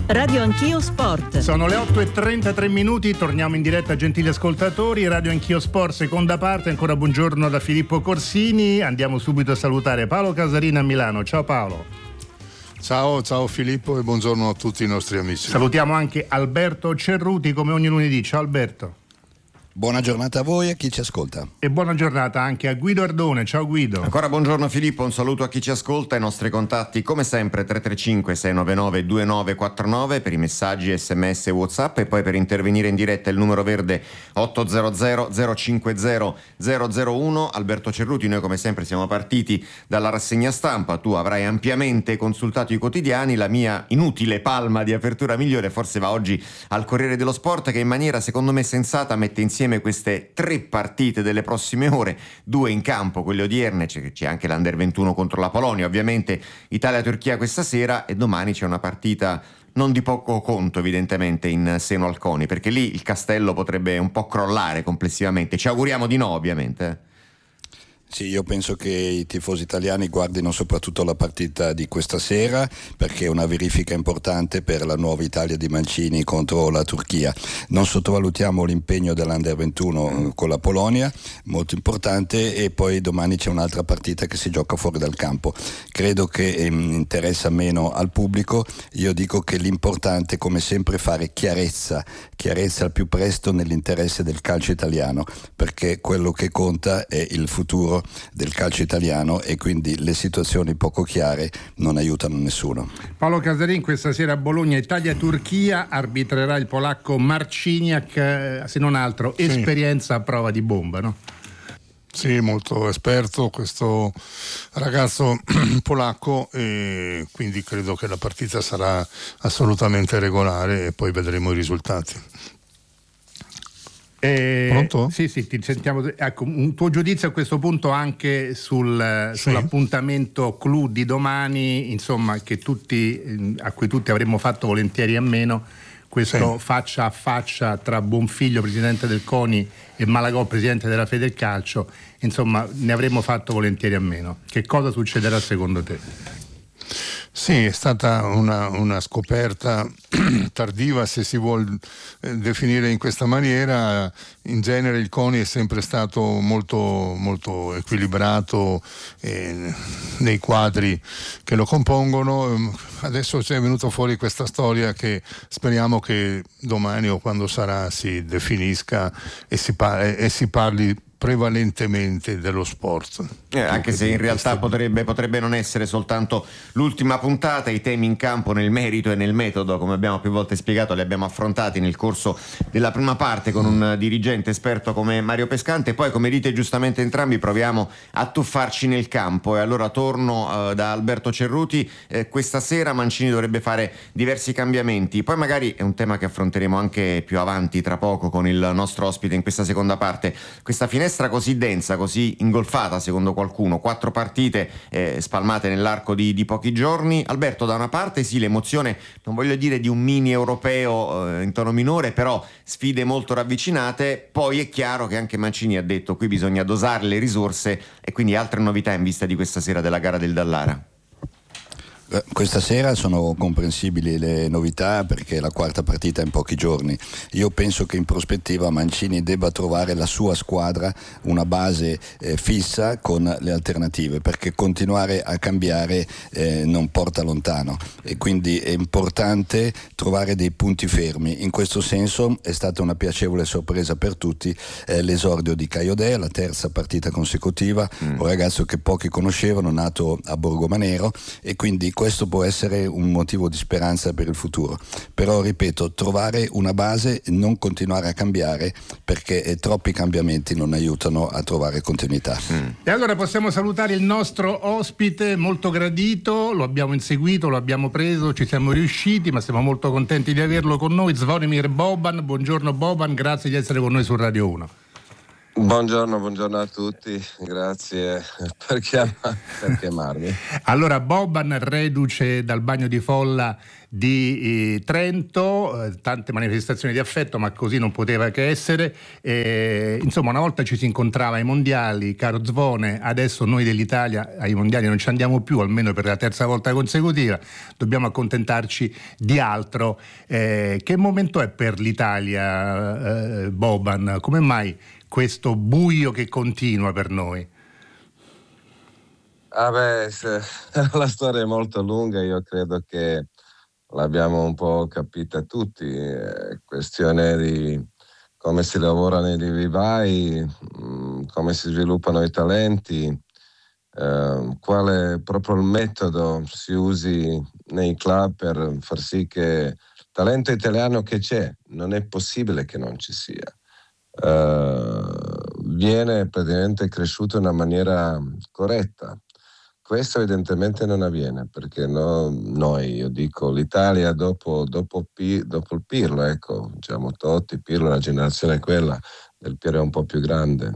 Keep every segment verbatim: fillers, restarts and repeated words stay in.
Radio Anch'io Sport. Sono le otto e trentatré minuti, torniamo in diretta, gentili ascoltatori. Radio Anch'io Sport, seconda parte. Ancora buongiorno da Filippo Corsini. Andiamo subito a salutare Paolo Casarini a Milano. Ciao Paolo. Ciao, ciao Filippo e buongiorno a tutti i nostri amici. Salutiamo anche Alberto Cerruti come ogni lunedì. Ciao Alberto. Buona giornata a voi e a chi ci ascolta. E buona giornata anche a Guido Ardone. Ciao Guido. Ancora buongiorno Filippo, un saluto a chi ci ascolta. I nostri contatti come sempre tre tre cinque sei nove nove due nove quattro nove per i messaggi, sms e whatsapp, e poi per intervenire in diretta il numero verde otto zero zero zero cinque zero zero zero uno. Alberto Cerruti, noi come sempre siamo partiti dalla rassegna stampa, tu avrai ampiamente consultato i quotidiani, la mia inutile palma di apertura migliore forse va oggi al Corriere dello Sport, che in maniera secondo me sensata mette insieme queste tre partite delle prossime ore, due in campo, quelle odierne, c'è, c'è anche l'Under ventuno contro la Polonia, ovviamente Italia-Turchia questa sera, e domani c'è una partita non di poco conto evidentemente in seno al CONI, perché lì il castello potrebbe un po' crollare complessivamente, ci auguriamo di no ovviamente. Sì, io penso che i tifosi italiani guardino soprattutto la partita di questa sera, perché è una verifica importante per la nuova Italia di Mancini contro la Turchia. Non sottovalutiamo l'impegno dell'Under ventuno con la Polonia, molto importante, e poi domani c'è un'altra partita che si gioca fuori dal campo. Credo che eh, interessa meno al pubblico. Io dico che l'importante, come sempre, è fare chiarezza, chiarezza al più presto nell'interesse del calcio italiano, perché quello che conta è il futuro del calcio italiano, e quindi le situazioni poco chiare non aiutano nessuno. Paolo Casarin, questa sera a Bologna Italia-Turchia, arbitrerà il polacco Marciniak, se non altro sì. Esperienza a prova di bomba, no? Sì, molto esperto questo ragazzo polacco, e quindi credo che la partita sarà assolutamente regolare e poi vedremo i risultati. Eh, Pronto? Sì, sì, ti sentiamo. Ecco, un tuo giudizio a questo punto anche sul, sì. sull'appuntamento clou di domani, insomma, che tutti, a cui tutti avremmo fatto volentieri a meno, questo sì. faccia a faccia tra Bonfiglio, presidente del CONI, e Malagò, presidente della Federcalcio, insomma, ne avremmo fatto volentieri a meno. Che cosa succederà secondo te? Sì, è stata una, una scoperta tardiva, se si vuol definire in questa maniera. In genere il CONI è sempre stato molto, molto equilibrato eh, nei quadri che lo compongono. Adesso c'è venuto fuori questa storia che speriamo che domani o quando sarà si definisca e si, par- e si parli prevalentemente dello sport. Eh, anche se in realtà potrebbe, potrebbe non essere soltanto l'ultima puntata, i temi in campo nel merito e nel metodo, come abbiamo più volte spiegato, li abbiamo affrontati nel corso della prima parte con un dirigente esperto come Mario Pescante. Poi, come dite giustamente entrambi, proviamo a tuffarci nel campo, e allora torno uh, da Alberto Cerruti. Eh, questa sera Mancini dovrebbe fare diversi cambiamenti, poi magari è un tema che affronteremo anche più avanti tra poco con il nostro ospite in questa seconda parte. Questa finestra così densa, così ingolfata secondo qualcuno, quattro partite eh, spalmate nell'arco di, di pochi giorni. Alberto, da una parte sì, l'emozione, non voglio dire di un mini europeo eh, in tono minore, però sfide molto ravvicinate. Poi è chiaro che anche Mancini ha detto qui bisogna dosare le risorse, e quindi altre novità in vista di questa sera della gara del Dallara. Questa sera sono comprensibili le novità, perché la quarta partita in pochi giorni. Io penso che in prospettiva Mancini debba trovare la sua squadra, una base eh, fissa con le alternative, perché continuare a cambiare eh, non porta lontano, e quindi è importante trovare dei punti fermi. In questo senso è stata una piacevole sorpresa per tutti eh, l'esordio di Caio Dea, la terza partita consecutiva, mm. un ragazzo che pochi conoscevano, nato a Borgomanero, e quindi questo può essere un motivo di speranza per il futuro. Però ripeto, trovare una base e non continuare a cambiare, perché eh, troppi cambiamenti non aiutano a trovare continuità. Mm. E allora possiamo salutare il nostro ospite molto gradito, lo abbiamo inseguito, lo abbiamo preso, ci siamo riusciti, ma siamo molto contenti di averlo con noi, Zvonimir Boban. Buongiorno Boban, grazie di essere con noi su Radio uno. Buongiorno, buongiorno a tutti, grazie per, chiam- per chiamarmi. Allora, Boban reduce dal bagno di folla di eh, Trento, eh, tante manifestazioni di affetto, ma così non poteva che essere. Eh, insomma, una volta ci si incontrava ai mondiali, caro Zvone, adesso noi dell'Italia ai mondiali non ci andiamo più, almeno per la terza volta consecutiva, dobbiamo accontentarci di altro. Eh, che momento è per l'Italia, eh, Boban? Come mai questo buio che continua per noi? Ah beh, se, la storia è molto lunga, io credo che l'abbiamo un po' capita tutti, è questione di come si lavora nei vivai, come si sviluppano i talenti, eh, quale proprio il metodo si usi nei club per far sì che il talento italiano che c'è, non è possibile che non ci sia. Uh, viene praticamente cresciuto in una maniera corretta. Questo evidentemente non avviene perché no, noi, io dico l'Italia dopo, dopo, dopo il Pirlo, ecco, diciamo Totti, Pirlo, la generazione quella del Pirlo è un po' più grande,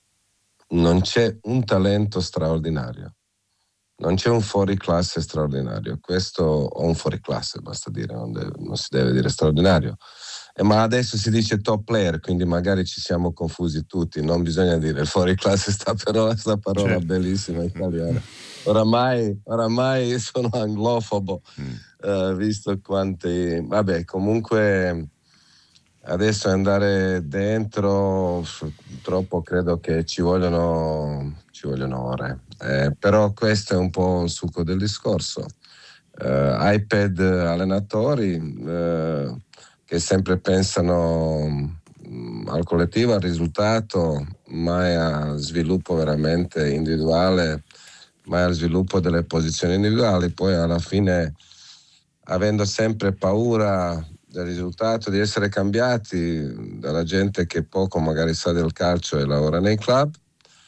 non c'è un talento straordinario, non c'è un fuoriclasse straordinario, questo o un fuoriclasse basta dire, non, deve, non si deve dire straordinario. Ma adesso si dice top player, quindi magari ci siamo confusi tutti, non bisogna dire fuori classe sta parola, sta parola certo. Bellissima italiana. Oramai, oramai sono anglofobo, mm. uh, visto quanti... Vabbè, comunque adesso andare dentro, purtroppo credo che ci vogliono, ci vogliono ore, eh, però questo è un po' il succo del discorso. Uh, iPad allenatori... Uh, che sempre pensano mh, al collettivo, al risultato, mai a sviluppo veramente individuale, mai al sviluppo delle posizioni individuali, poi alla fine avendo sempre paura del risultato, di essere cambiati dalla gente che poco magari sa del calcio e lavora nei club,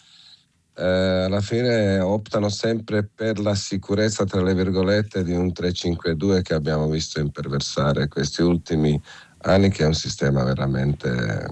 eh, alla fine optano sempre per la sicurezza tra le virgolette di un tre cinque due che abbiamo visto imperversare questi ultimi anni, che è un sistema veramente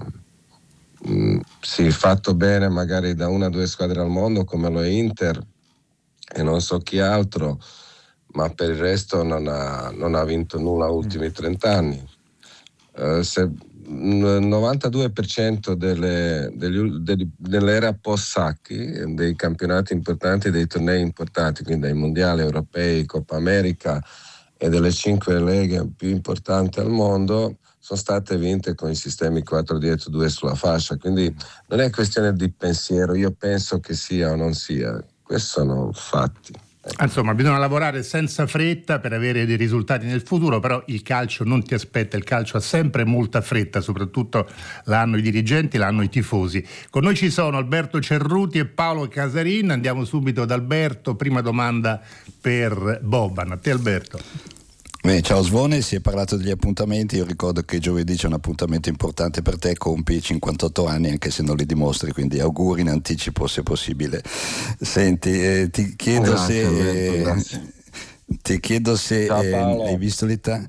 mh, sì, fatto bene magari da una o due squadre al mondo come lo è Inter e non so chi altro, ma per il resto non ha, non ha vinto nulla negli ultimi trent'anni. Uh, se il novantadue per cento delle, degli, degli, dell'era post-Sacchi, dei campionati importanti, dei tornei importanti, quindi dai mondiali europei, Coppa America e delle cinque leghe più importanti al mondo, sono state vinte con i sistemi quattro dietro, due sulla fascia, quindi non è questione di pensiero, io penso che sia o non sia, questi sono fatti. Insomma, bisogna lavorare senza fretta per avere dei risultati nel futuro, però il calcio non ti aspetta, il calcio ha sempre molta fretta, soprattutto l'hanno i dirigenti, l'hanno i tifosi. Con noi ci sono Alberto Cerruti e Paolo Casarin, andiamo subito ad Alberto, prima domanda per Boban. A te Alberto. Beh, ciao Svone, si è parlato degli appuntamenti, io ricordo che giovedì c'è un appuntamento importante per te, compi cinquantotto anni anche se non li dimostri, quindi auguri in anticipo se possibile. Senti, eh, ti chiedo grazie, se Alberto, eh, ti chiedo se eh, hai visto l'Italia.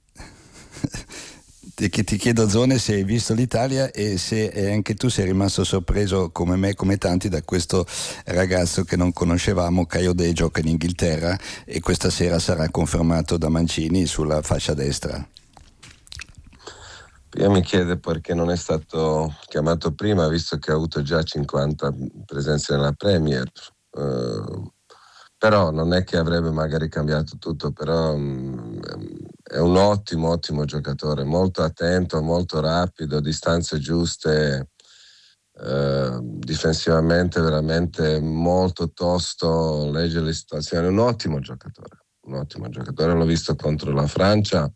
Ti, ti chiedo Zone se hai visto l'Italia e se eh, anche tu sei rimasto sorpreso come me, come tanti, da questo ragazzo che non conoscevamo, Kayode, gioca in Inghilterra e questa sera sarà confermato da Mancini sulla fascia destra. Io mi chiedo perché non è stato chiamato prima, visto che ha avuto già cinquanta presenze nella Premier. Uh, però non è che avrebbe magari cambiato tutto, però um, è un ottimo, ottimo giocatore, molto attento, molto rapido, distanze giuste, uh, difensivamente veramente molto tosto, legge le situazioni, un ottimo giocatore, un ottimo giocatore, l'ho visto contro la Francia.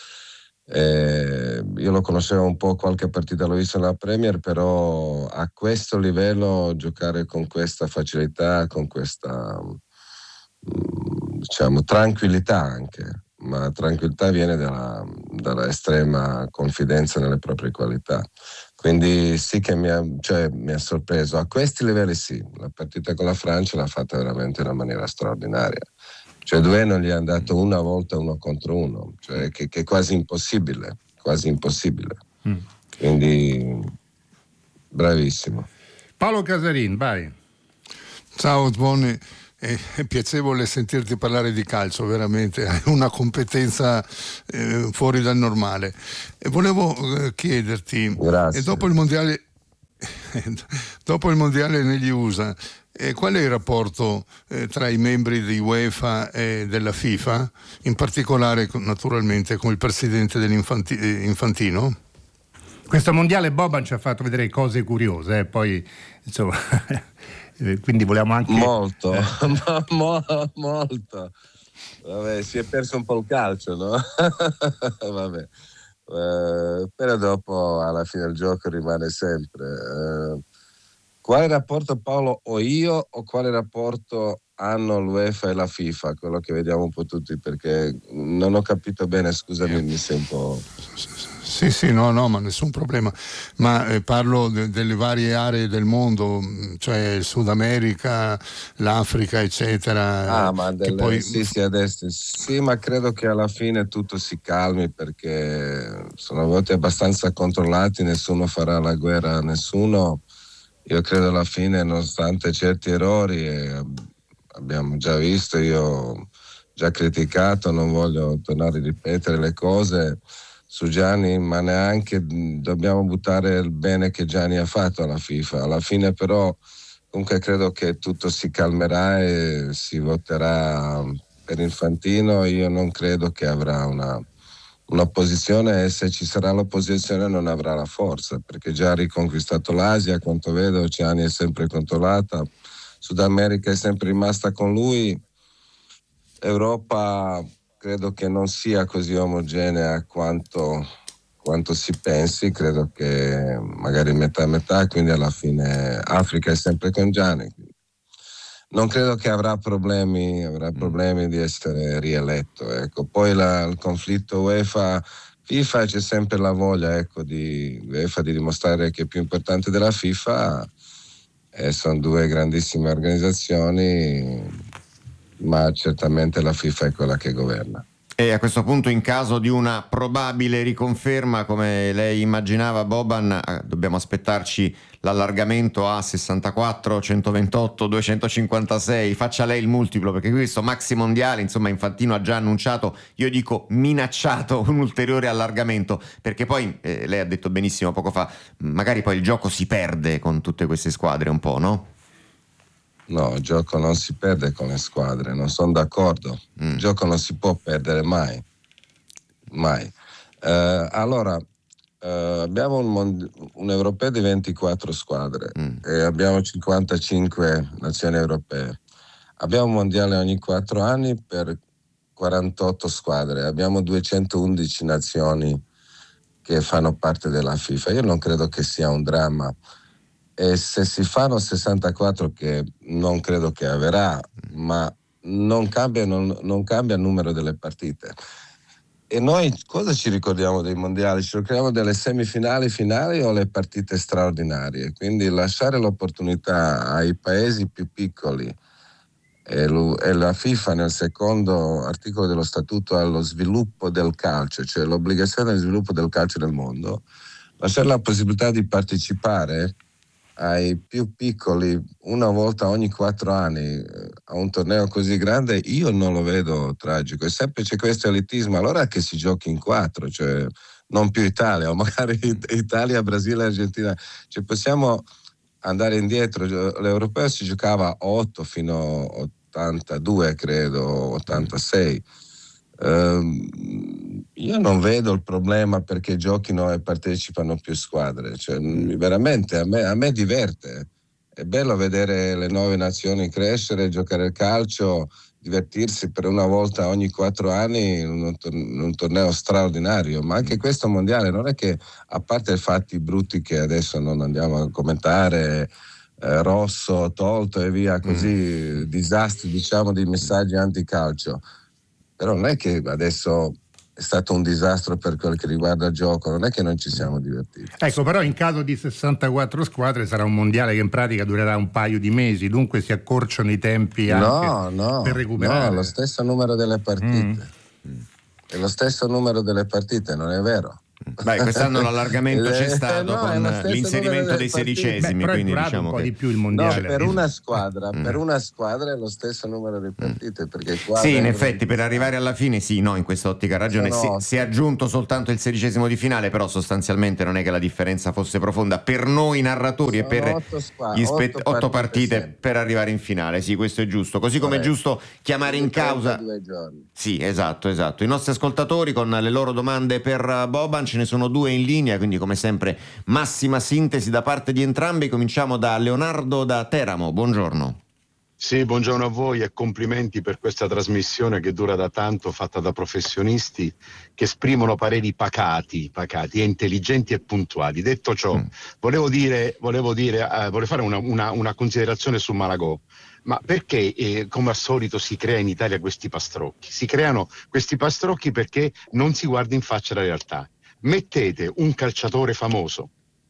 Eh, io lo conoscevo un po', qualche partita l'ho visto nella Premier, però a questo livello giocare con questa facilità, con questa diciamo tranquillità anche, ma tranquillità viene dalla, dalla estrema confidenza nelle proprie qualità, quindi sì che mi ha, cioè, mi ha sorpreso a questi livelli. Sì, la partita con la Francia l'ha fatta veramente in una maniera straordinaria. Cioè due non gli è andato una volta uno contro uno, cioè che, che è quasi impossibile, quasi impossibile. Mm. Quindi bravissimo. Paolo Casarin, vai. Ciao Sbonni, è piacevole sentirti parlare di calcio, veramente, hai una competenza eh, fuori dal normale. E volevo eh, chiederti, Grazie. E dopo il mondiale, dopo il mondiale negli U S A, eh, qual è il rapporto eh, tra i membri di UEFA e della FIFA, in particolare naturalmente con il presidente dell'Infantino? Questo mondiale Boban ci ha fatto vedere cose curiose, eh, poi insomma, quindi volevamo anche... Molto, eh. mo, molto. Vabbè, si è perso un po' il calcio, no? Vabbè. Eh, però dopo alla fine il gioco rimane sempre. Eh, quale rapporto, Paolo, ho io o quale rapporto hanno l'UEFA e la FIFA? Quello che vediamo un po' tutti, perché non ho capito bene, scusami, mi sei un po'... Sì, sì, no, no, ma nessun problema. Ma eh, parlo de- delle varie aree del mondo, cioè il Sud America, l'Africa, eccetera. Ah, ma delle, poi... sì, sì, adesso sì, ma credo che alla fine tutto si calmi, perché sono voti abbastanza controllati, nessuno farà la guerra a nessuno. Io credo alla fine, nonostante certi errori, eh, abbiamo già visto, io ho già criticato, non voglio tornare a ripetere le cose su Gianni, ma neanche dobbiamo buttare il bene che Gianni ha fatto alla FIFA. Alla fine però comunque credo che tutto si calmerà e si voterà per Infantino. Io non credo che avrà una, un'opposizione, e se ci sarà l'opposizione non avrà la forza, perché già ha riconquistato l'Asia, a quanto vedo Oceania è sempre controllata, Sud America è sempre rimasta con lui, Europa credo che non sia così omogenea quanto, quanto si pensi, credo che magari metà metà, quindi alla fine Africa è sempre con Gianni. Non credo che avrà problemi, avrà problemi di essere rieletto. Ecco. Poi la, il conflitto UEFA FIFA, c'è sempre la voglia, ecco, di UEFA di dimostrare che è più importante della FIFA, e sono due grandissime organizzazioni, ma certamente la FIFA è quella che governa. E a questo punto, in caso di una probabile riconferma, come lei immaginava, Boban, dobbiamo aspettarci l'allargamento a sessantaquattro, centoventotto, duecentocinquantasei. Faccia lei il multiplo, perché questo maxi mondiale, insomma, Infantino ha già annunciato, io dico minacciato, un ulteriore allargamento, perché poi eh, lei ha detto benissimo poco fa, magari poi il gioco si perde con tutte queste squadre un po', no? No, il gioco non si perde con le squadre, non sono d'accordo. Mm. Il gioco non si può perdere mai, mai. Eh, allora, eh, abbiamo un, mond- un europeo di ventiquattro squadre mm. e abbiamo cinquantacinque nazioni europee. Abbiamo un mondiale ogni quattro anni per quarantotto squadre. Abbiamo duecentoundici nazioni che fanno parte della FIFA. Io non credo che sia un dramma. E se si fanno sessantaquattro, che non credo che avverrà, ma non cambia, non, non cambia il numero delle partite. E noi cosa ci ricordiamo dei mondiali? Ci ricordiamo delle semifinali, finali o le partite straordinarie? Quindi lasciare l'opportunità ai paesi più piccoli, e, lo, e la FIFA nel secondo articolo dello statuto allo sviluppo del calcio, cioè l'obbligazione di sviluppo del calcio nel mondo, lasciare la possibilità di partecipare ai più piccoli una volta ogni quattro anni a un torneo così grande, io non lo vedo tragico. E sempre c'è questo elitismo, allora che si giochi in quattro, cioè non più Italia, o magari Italia, Brasile, Argentina, cioè possiamo andare indietro. L'europeo si giocava a otto fino a ottantadue, credo, ottantasei. Uh, io non vedo il problema perché giochino e partecipano più squadre, cioè, veramente a me, a me diverte, è bello vedere le nuove nazioni crescere, giocare al calcio, divertirsi per una volta ogni quattro anni in un, in un torneo straordinario, ma anche questo mondiale non è che, a parte i fatti brutti che adesso non andiamo a commentare, eh, rosso tolto e via così, mm. disastri diciamo di messaggi anticalcio, però non è che adesso è stato un disastro per quel che riguarda il gioco, non è che non ci siamo divertiti. Ecco, però in caso di sessantaquattro squadre sarà un mondiale che in pratica durerà un paio di mesi, dunque si accorciano i tempi anche no, no, per recuperare. No, lo stesso numero delle partite. Mm. È lo stesso numero delle partite, non è vero? Beh, quest'anno l'allargamento c'è stato no, con l'inserimento dei sedicesimi, Beh, quindi è diciamo un po' che... di più il mondiale. No, per una squadra, Mm. per una squadra è lo stesso numero di partite, perché qua Sì, in vengono effetti per arrivare alla fine sì, no, in questa ottica ha ragione. Sono Si, otto. si è aggiunto soltanto il sedicesimo di finale, però sostanzialmente non è che la differenza fosse profonda per noi narratori e Sono per otto squa- gli spe- otto otto partite partite sempre. per arrivare in finale. Sì, questo è giusto. Così come è Corretto. giusto chiamare in Quindi causa... trentadue giorni. Sì, esatto, esatto. I nostri ascoltatori con le loro domande per Boban, ce ne sono due in linea, quindi come sempre massima sintesi da parte di entrambi. Cominciamo da Leonardo da Teramo. Buongiorno. Sì, buongiorno a voi e complimenti per questa trasmissione che dura da tanto, fatta da professionisti che esprimono pareri pacati, pacati e intelligenti e puntuali. Detto ciò, Mm. volevo dire, volevo dire, eh, volevo fare una, una, una considerazione su Malagò. Ma perché, eh, come al solito, si crea in Italia questi pastrocchi? Si creano questi pastrocchi perché non si guarda in faccia la realtà. Mettete un calciatore famoso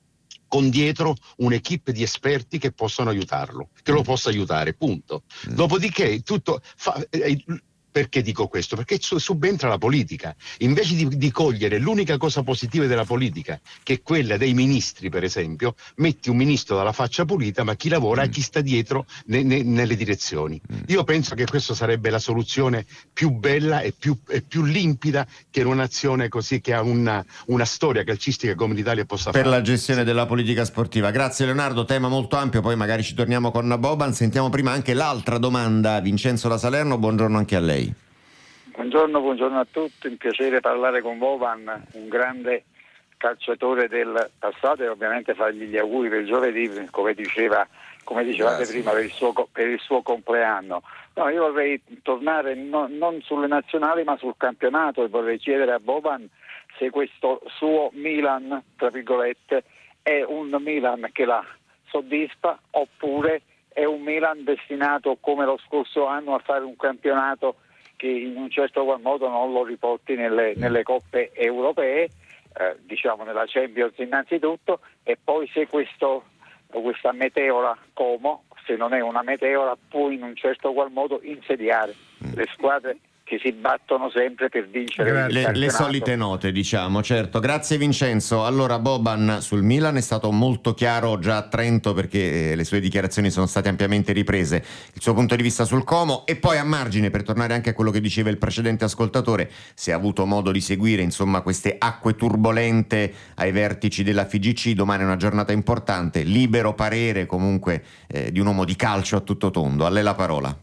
con dietro un'equipe di esperti che possono aiutarlo, che lo possa aiutare, punto. Mm. Dopodiché tutto fa, eh, perché dico questo? Perché su- subentra la politica. Invece di, di cogliere l'unica cosa positiva della politica, che è quella dei ministri, per esempio, metti un ministro dalla faccia pulita, ma chi lavora è chi sta dietro ne- ne- nelle direzioni. Io penso che questa sarebbe la soluzione più bella e più, e più limpida che una nazione così, che ha una, una storia calcistica come l'Italia possa Per fare. la gestione della politica sportiva. Grazie Leonardo, tema molto ampio, poi magari ci torniamo con Boban. Sentiamo prima anche l'altra domanda. Vincenzo da Salerno, buongiorno anche a lei. Buongiorno, buongiorno a tutti, un piacere parlare con Boban, un grande calciatore del passato, e ovviamente fargli gli auguri per giovedì, come diceva, come dicevate Grazie. prima, per il suo, per il suo compleanno. No, io vorrei tornare no, non sulle nazionali ma sul campionato, e vorrei chiedere a Boban se questo suo Milan, tra virgolette, è un Milan che la soddisfa oppure è un Milan destinato come lo scorso anno a fare un campionato che in un certo qual modo non lo riporti nelle, nelle coppe europee, eh, diciamo nella Champions innanzitutto, e poi se questo, questa meteora Como, se non è una meteora, può in un certo qual modo insediare le squadre che si battono sempre per vincere il Le, le campionato. solite note, diciamo, certo. Grazie Vincenzo. Allora Boban sul Milan è stato molto chiaro già a Trento, perché le sue dichiarazioni sono state ampiamente riprese, il suo punto di vista sul Como, e poi a margine, per tornare anche a quello che diceva il precedente ascoltatore, se ha avuto modo di seguire insomma queste acque turbolente ai vertici della F I G C. Domani è una giornata importante, libero parere comunque eh, di un uomo di calcio a tutto tondo. A lei la parola.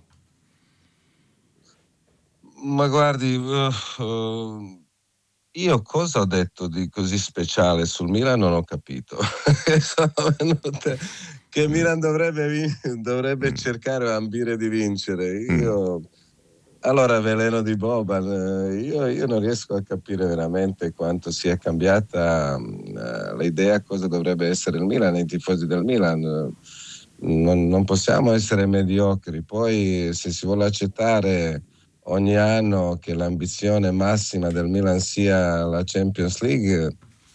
Ma guardi, uh, uh, io cosa ho detto di così speciale sul Milan non ho capito. Sono venute che Milan dovrebbe, vin- dovrebbe cercare o ambire di vincere. Io, allora, veleno di Boban, eh, io, io non riesco a capire veramente quanto sia cambiata uh, l'idea cosa dovrebbe essere il Milan e i tifosi del Milan. Non, non possiamo essere mediocri. Poi se si vuole accettare ogni anno che l'ambizione massima del Milan sia la Champions League,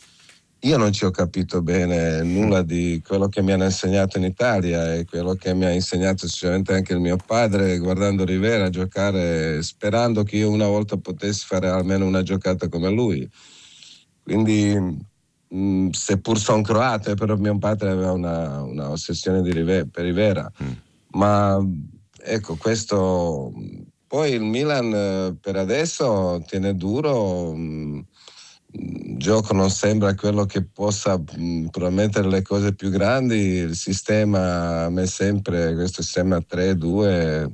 io non ci ho capito bene nulla di quello che mi hanno insegnato in Italia e quello che mi ha insegnato sicuramente anche il mio padre, guardando Rivera giocare, sperando che io una volta potessi fare almeno una giocata come lui. Quindi mh, seppur sono croato, però mio padre aveva una, una ossessione di Rive- per Rivera. Mm. Ma ecco, questo... Poi il Milan per adesso tiene duro, mh, gioco non sembra quello che possa mh, promettere le cose più grandi, il sistema a me sempre, questo sistema tre due,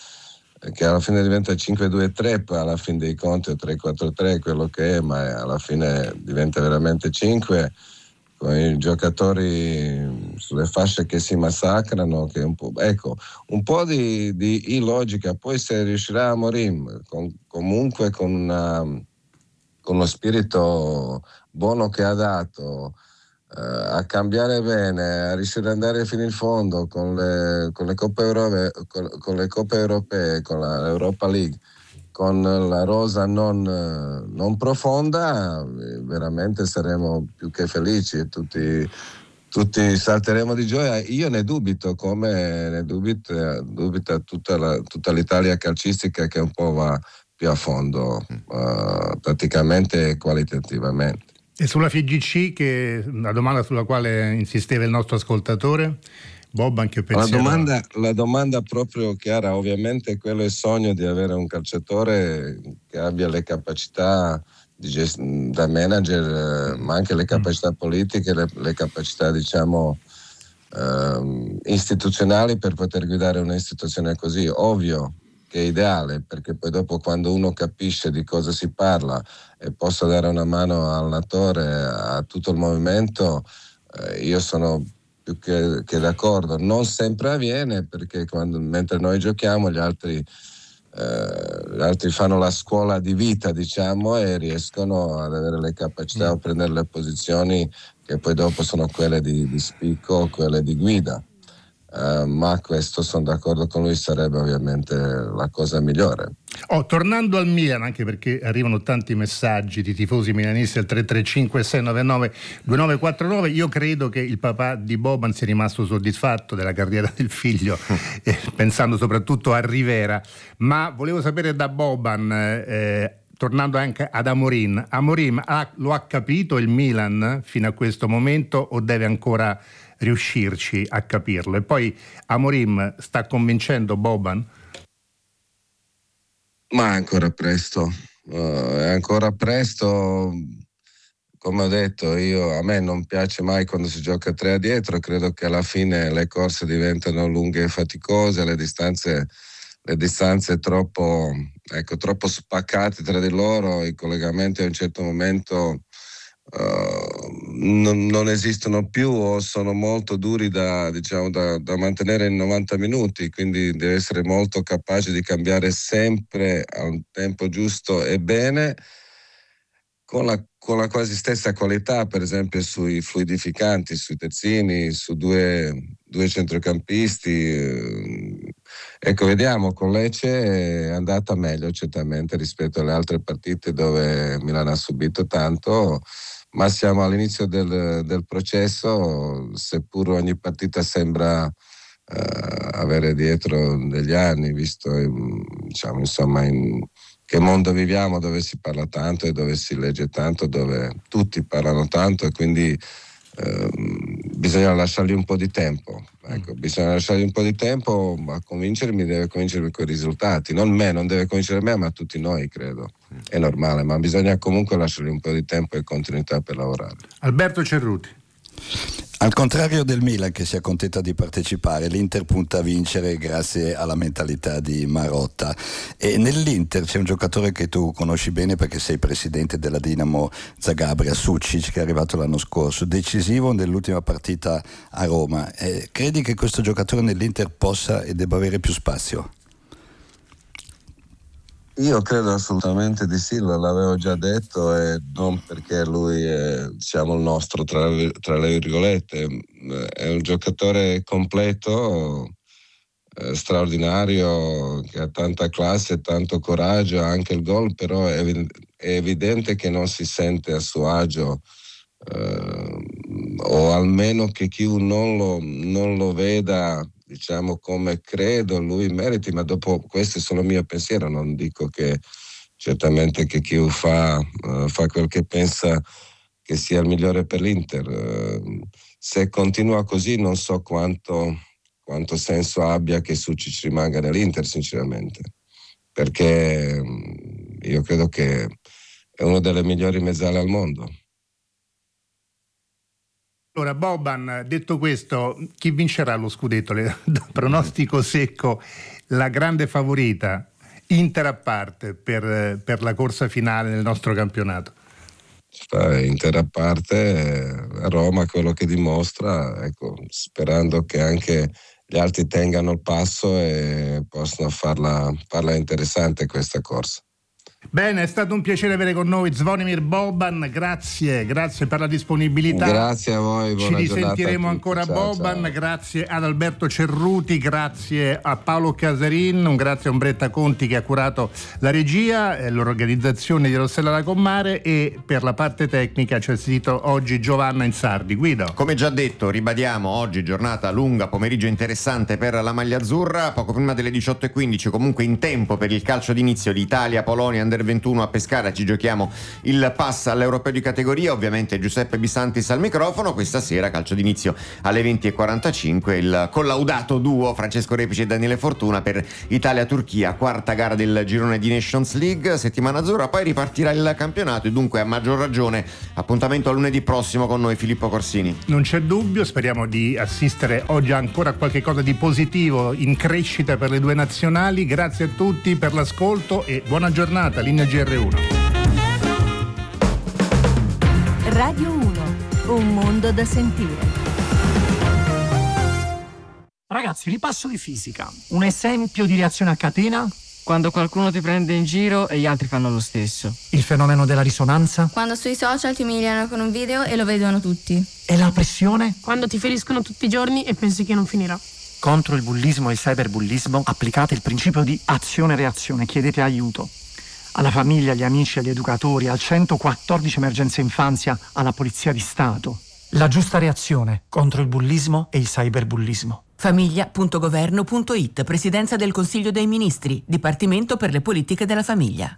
che alla fine diventa cinque due tre, alla fine dei conti o tre quattro tre, quello che è, ma alla fine diventa veramente cinque, con i giocatori sulle fasce che si massacrano, che un po', ecco, un po' di, di illogica. Poi se riuscirà a Morim con, comunque con, una, con uno spirito buono che ha dato, eh, a cambiare bene, a riuscire ad andare fino in fondo con le, con le coppe europee, con, con le coppe europee, con la Europa League, con la rosa non, non profonda, veramente saremo più che felici e tutti, tutti salteremo di gioia. Io ne dubito, come ne dubita, dubita tutta, la, tutta l'Italia calcistica, che un po' va più a fondo, uh, praticamente e qualitativamente. E sulla F I G C, che la domanda sulla quale insisteva il nostro ascoltatore, Boban, che pensiero? La domanda, la domanda proprio chiara, ovviamente quello è il sogno di avere un calciatore che abbia le capacità di gest- da manager, ma anche le capacità politiche, le, le capacità diciamo eh, istituzionali per poter guidare un'istituzione così. Ovvio che è ideale, perché poi dopo quando uno capisce di cosa si parla e possa dare una mano all'allenatore, a tutto il movimento, eh, io sono più che, che d'accordo. Non sempre avviene, perché quando, mentre noi giochiamo gli altri Eh, gli altri fanno la scuola di vita, diciamo, e riescono ad avere le capacità o prendere le posizioni che poi dopo sono quelle di, di spicco, quelle di guida. Uh, ma questo, sono d'accordo con lui, sarebbe ovviamente la cosa migliore. Oh, tornando al Milan, anche perché arrivano tanti messaggi di tifosi milanisti al tre tre cinque sei nove nove due nove quattro nove, io credo che il papà di Boban sia rimasto soddisfatto della carriera del figlio, eh, pensando soprattutto a Rivera, ma volevo sapere da Boban, eh, tornando anche ad Amorim, Amorim ha, lo ha capito il Milan fino a questo momento o deve ancora riuscirci a capirlo? E poi Amorim sta convincendo Boban? Ma è ancora presto, uh, è ancora presto. Come ho detto, io, a me non piace mai quando si gioca tre a dietro, credo che alla fine le corse diventano lunghe e faticose, le distanze, le distanze troppo, ecco, troppo spaccate tra di loro, i collegamenti a un certo momento Uh, non, non esistono più o sono molto duri da, diciamo, da, da mantenere in novanta minuti, quindi deve essere molto capace di cambiare sempre al tempo giusto e bene, con la, con la quasi stessa qualità, per esempio sui fluidificanti, sui terzini, su due, due centrocampisti. Ecco, vediamo, con Lecce è andata meglio certamente rispetto alle altre partite dove Milano ha subito tanto, ma siamo all'inizio del, del processo, seppur ogni partita sembra eh, avere dietro degli anni, visto diciamo, insomma, in che mondo viviamo, dove si parla tanto e dove si legge tanto, dove tutti parlano tanto, e quindi eh, bisogna lasciargli un po' di tempo. Ecco, bisogna lasciargli un po' di tempo, ma convincermi deve convincermi con i risultati, non me, non deve convincere me, ma tutti noi, credo. È normale, ma bisogna comunque lasciargli un po' di tempo e continuità per lavorare. Alberto Cerruti. Al contrario del Milan, che si accontenta di partecipare, l'Inter punta a vincere grazie alla mentalità di Marotta. E nell'Inter c'è un giocatore che tu conosci bene perché sei presidente della Dinamo Zagabria, Sucic, che è arrivato l'anno scorso, decisivo nell'ultima partita a Roma. Eh, credi che questo giocatore nell'Inter possa e debba avere più spazio? Io credo assolutamente di sì, l'avevo già detto, e non perché lui è, diciamo, il nostro, tra, tra le virgolette, è un giocatore completo, eh, straordinario, che ha tanta classe, tanto coraggio, anche il gol, però è, è evidente che non si sente a suo agio, eh, o almeno che chi non lo, non lo veda, diciamo, come credo lui meriti, ma dopo questo è solo il mio pensiero, non dico che certamente che chi fa, uh, fa quel che pensa che sia il migliore per l'Inter. Uh, se continua così non so quanto, quanto senso abbia che Sucic rimanga nell'Inter, sinceramente, perché um, io credo che è uno delle migliori mezzali al mondo. Allora, Boban, detto questo, chi vincerà lo scudetto? Le, pronostico secco, la grande favorita, Inter a parte, per, per la corsa finale del nostro campionato. Inter a parte, Roma quello che dimostra, ecco, sperando che anche gli altri tengano il passo e possano farla, farla interessante questa corsa. Bene, è stato un piacere avere con noi Zvonimir Boban, grazie, grazie per la disponibilità. Grazie a voi, buona Ci giornata risentiremo a ancora a ciao, Boban, ciao. Grazie ad Alberto Cerruti, grazie a Paolo Casarin, un grazie a Ombretta Conti che ha curato la regia, eh, l'organizzazione di Rossella Lacommare, e per la parte tecnica ci ha assistito oggi Giovanna Insardi. Guido. Come già detto, ribadiamo, oggi giornata lunga, pomeriggio interessante per la maglia azzurra, poco prima delle diciotto e quindici, comunque in tempo per il calcio d'inizio di Italia-Polonia Under Under ventuno a Pescara, ci giochiamo il pass all'Europeo di categoria, ovviamente Giuseppe Bisantis al microfono. Questa sera calcio d'inizio alle venti e quarantacinque, il collaudato duo Francesco Repici e Daniele Fortuna per Italia-Turchia, quarta gara del girone di Nations League, settimana azzurra, poi ripartirà il campionato e dunque a maggior ragione appuntamento a lunedì prossimo con noi Filippo Corsini. Non c'è dubbio, speriamo di assistere oggi ancora a qualche cosa di positivo in crescita per le due nazionali. Grazie a tutti per l'ascolto e buona giornata, linea G R uno. Radio uno, un mondo da sentire. Ragazzi, ripasso di fisica. Un esempio di reazione a catena? Quando qualcuno ti prende in giro e gli altri fanno lo stesso. Il fenomeno della risonanza? Quando sui social ti umiliano con un video e lo vedono tutti. E la pressione? Quando ti feriscono tutti i giorni e pensi che non finirà. Contro il bullismo e il cyberbullismo applicate il principio di azione-reazione, chiedete aiuto. Alla famiglia, agli amici, agli educatori, al centoquattordici Emergenza Infanzia, alla Polizia di Stato. La giusta reazione contro il bullismo e il cyberbullismo. famiglia punto governo punto it, Presidenza del Consiglio dei Ministri, Dipartimento per le Politiche della Famiglia.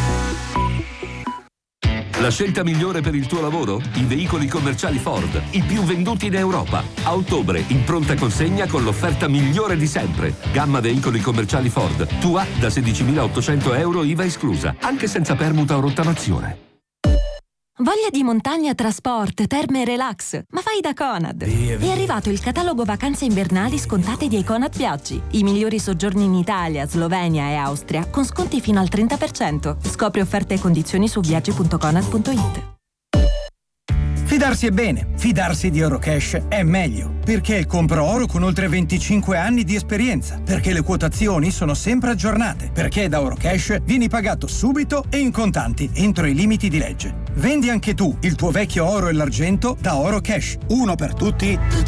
La scelta migliore per il tuo lavoro? I veicoli commerciali Ford, i più venduti in Europa. A ottobre, in pronta consegna con l'offerta migliore di sempre. Gamma veicoli commerciali Ford, tua da sedicimilaottocento euro I V A esclusa, anche senza permuta o rottamazione. Voglia di montagna, trasport, terme e relax? Ma vai da Conad! È arrivato il catalogo vacanze invernali scontate di Econad Viaggi. I migliori soggiorni in Italia, Slovenia e Austria con sconti fino al trenta per cento. Scopri offerte e condizioni su viaggi punto conad punto it. Fidarsi è bene, fidarsi di Eurocash è meglio, perché è il compro oro con oltre venticinque anni di esperienza, perché le quotazioni sono sempre aggiornate, perché da Eurocash vieni pagato subito e in contanti entro i limiti di legge. Vendi anche tu il tuo vecchio oro e l'argento da Eurocash, uno per tutti, tutti